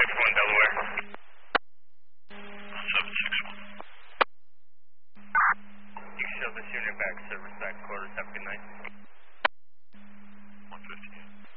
761 Delaware. 761. You show this unit back, service back quarters.